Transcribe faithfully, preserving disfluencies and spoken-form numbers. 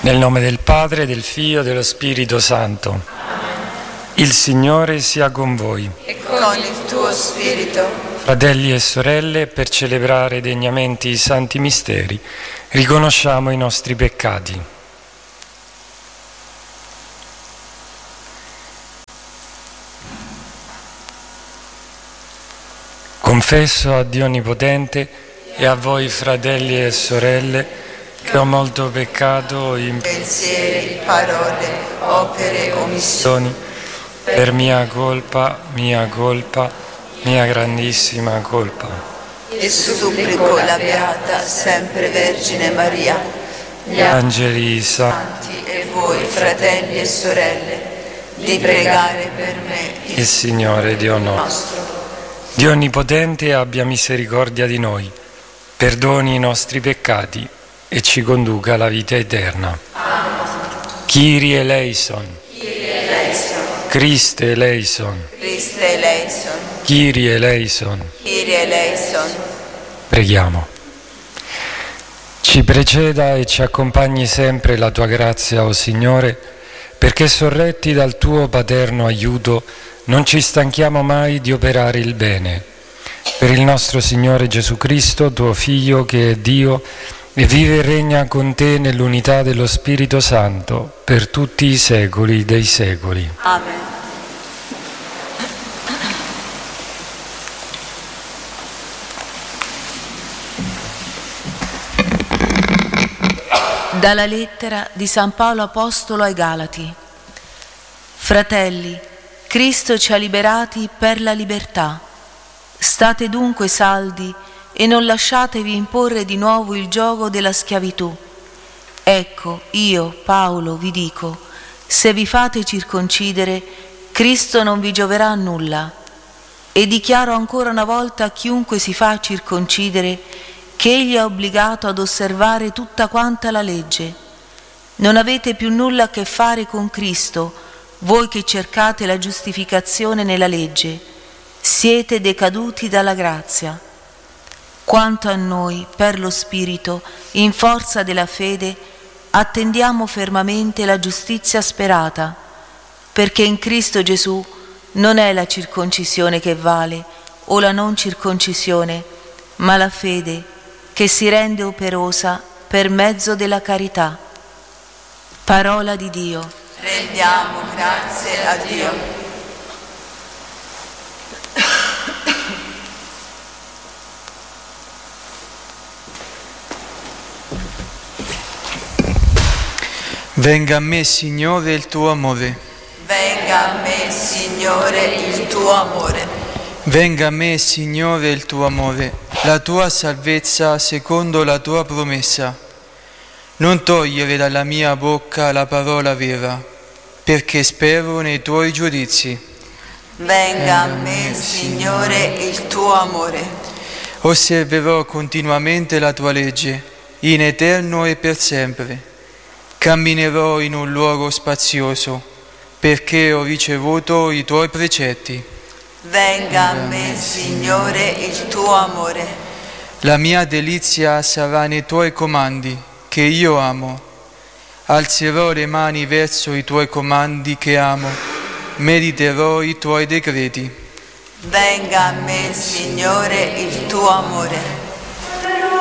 Nel nome del Padre, del Figlio e dello Spirito Santo. Amen. Il Signore sia con voi. E con il tuo spirito. Fratelli e sorelle, per celebrare degnamente i santi misteri, riconosciamo i nostri peccati. Confesso a Dio Onnipotente e a voi, fratelli e sorelle, che ho molto peccato in pensieri, parole, opere, omissioni, per mia colpa, mia colpa, mia grandissima colpa. E supplico la Beata sempre Vergine Maria, gli angeli santi e voi, fratelli e sorelle, di pregare per me il Signore Dio nostro. Dio Onnipotente abbia misericordia di noi, perdoni i nostri peccati e ci conduca alla vita eterna. Kyrie eleison. Kyrie eleison. Christe eleison. Christe eleison. Kyrie eleison. Kyrie eleison. Preghiamo. Ci preceda e ci accompagni sempre la tua grazia, o Signore, perché sorretti dal tuo paterno aiuto non ci stanchiamo mai di operare il bene. Per il nostro Signore Gesù Cristo, tuo Figlio, che è Dio, e vive e regna con te nell'unità dello Spirito Santo per tutti i secoli dei secoli. Amen. Dalla lettera di San Paolo Apostolo ai Galati. Fratelli, Cristo ci ha liberati per la libertà. State dunque saldi e non lasciatevi imporre di nuovo il giogo della schiavitù. Ecco, io, Paolo, vi dico, se vi fate circoncidere, Cristo non vi gioverà a nulla. E dichiaro ancora una volta a chiunque si fa circoncidere che egli è obbligato ad osservare tutta quanta la legge. Non avete più nulla a che fare con Cristo, voi che cercate la giustificazione nella legge. Siete decaduti dalla grazia. Quanto a noi, per lo Spirito, in forza della fede, attendiamo fermamente la giustizia sperata, perché in Cristo Gesù non è la circoncisione che vale o la non circoncisione, ma la fede che si rende operosa per mezzo della carità. Parola di Dio. Rendiamo grazie a Dio. Venga a me, Signore, il tuo amore. Venga a me, Signore, il tuo amore. Venga a me, Signore, il tuo amore, la tua salvezza secondo la tua promessa. Non togliere dalla mia bocca la parola vera, perché spero nei tuoi giudizi. Venga a me, Signore, il tuo amore. Osserverò continuamente la tua legge, in eterno e per sempre. Camminerò in un luogo spazioso, perché ho ricevuto i tuoi precetti. Venga a me, Signore, il tuo amore. La mia delizia sarà nei tuoi comandi, che io amo. Alzerò le mani verso i tuoi comandi che amo, mediterò i tuoi decreti. Venga a me, Signore, il tuo amore.